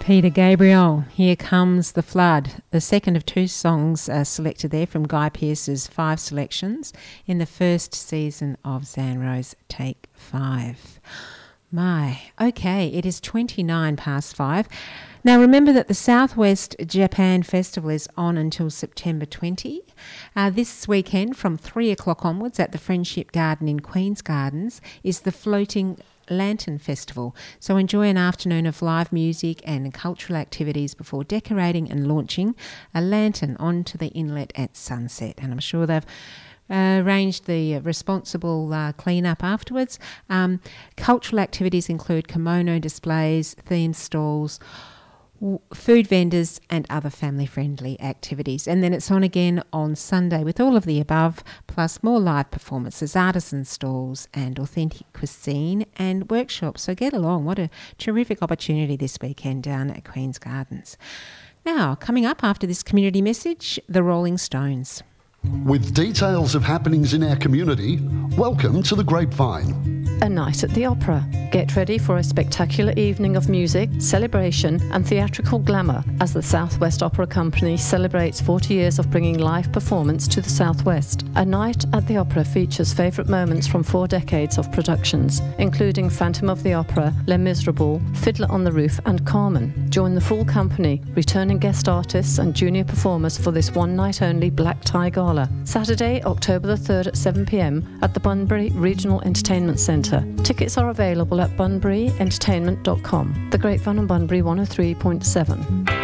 Peter Gabriel, Here Comes the Flood, the second of two songs selected there from Guy Pearce's 5 selections in the first season of Zanro's Take 5. Okay, it is 29 past 5. Now remember that the Southwest Japan Festival is on until September 20. This weekend from 3 o'clock onwards at the Friendship Garden in Queen's Gardens is the Floating Lantern Festival. So enjoy an afternoon of live music and cultural activities before decorating and launching a lantern onto the inlet at sunset. And I'm sure they've arranged the responsible clean-up afterwards. Cultural activities include kimono displays, themed stalls, food vendors and other family-friendly activities. And then it's on again on Sunday with all of the above, plus more live performances, artisan stalls and authentic cuisine and workshops. So get along. What a terrific opportunity this weekend down at Queen's Gardens. Now, coming up after this community message, the Rolling Stones. With details of happenings in our community, welcome to The Grapevine. A night at the opera. Get ready for a spectacular evening of music, celebration and theatrical glamour as the Southwest Opera Company celebrates 40 years of bringing live performance to the Southwest. A night at the opera features favourite moments from 4 decades of productions, including Phantom of the Opera, Les Miserables, Fiddler on the Roof and Carmen. Join the full company, returning guest artists and junior performers for this one-night-only black tie gala. Saturday, October the 3rd at 7 p.m. at the Bunbury Regional Entertainment Centre. Tickets are available at bunburyentertainment.com. The Grapevine on Bunbury 103.7.